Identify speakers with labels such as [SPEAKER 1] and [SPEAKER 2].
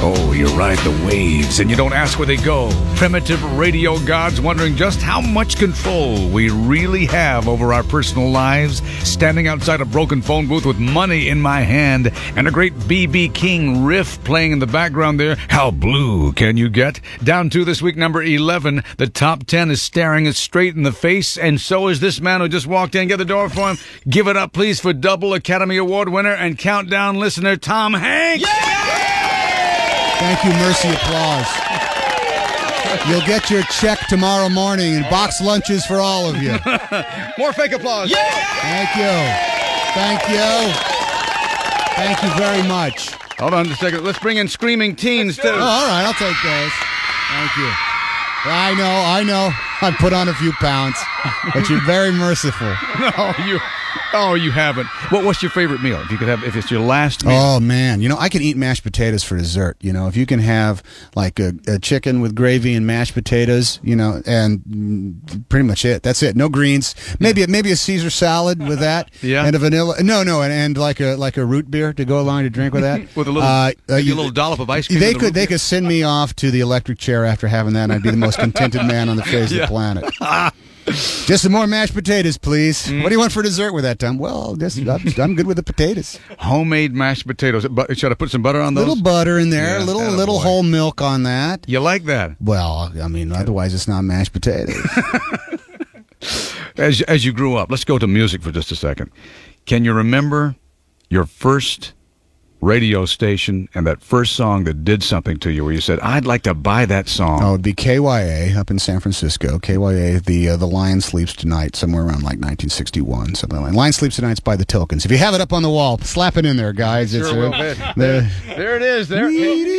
[SPEAKER 1] Oh, you ride the waves and you don't ask where they go. Primitive radio gods wondering just how much control we really have over our personal lives. Standing outside a broken phone booth with money in my hand and a great B.B. King riff playing in the background there. How blue can you get? Down to this week, number 11. The top 10 is staring us straight in the face, and so is this man who just walked in. Get the door for him. Give it up, please, for double Academy Award winner and Countdown listener, Tom Hanks.
[SPEAKER 2] Thank you, mercy applause. You'll get your check tomorrow morning and box lunches for all of you.
[SPEAKER 1] More fake applause.
[SPEAKER 2] Thank you. Thank you. Thank you very much.
[SPEAKER 1] Hold on just a second. Let's bring in Screaming Teens, too.
[SPEAKER 2] Oh, all right, I'll take those. Thank you. I know. I put on a few pounds, but you're very merciful.
[SPEAKER 1] You haven't. What's your favorite meal? If it's your last meal.
[SPEAKER 2] Oh man, I can eat mashed potatoes for dessert. If you can have like a chicken with gravy and mashed potatoes, and pretty much it. That's it. No greens. Maybe a Caesar salad with that.
[SPEAKER 1] Yeah.
[SPEAKER 2] And a vanilla. No, and like a root beer to go along to drink with that.
[SPEAKER 1] With a little dollop of ice cream.
[SPEAKER 2] They could send me off to the electric chair after having that, and I'd be the most contented man on the face of the planet. Just some more mashed potatoes, please. What do you want for dessert with that, Tom? Well, I'm good with the potatoes.
[SPEAKER 1] Homemade mashed potatoes. Should I put some butter on those?
[SPEAKER 2] Little butter in there,
[SPEAKER 1] Yeah,
[SPEAKER 2] little whole milk on that.
[SPEAKER 1] You like that?
[SPEAKER 2] Well, otherwise it's not mashed potatoes.
[SPEAKER 1] As you grew up, let's go to music for just a second. Can you remember your first radio station and that first song that did something to you where you said, I'd like to buy that song?
[SPEAKER 2] Oh, it'd be KYA up in San Francisco. KYA, the Lion Sleeps Tonight, somewhere around like 1961. Something like Lion Sleeps Tonight's by the Tokens. If you have it up on the wall, slap it in there, guys.
[SPEAKER 1] Sure will. There it is. There.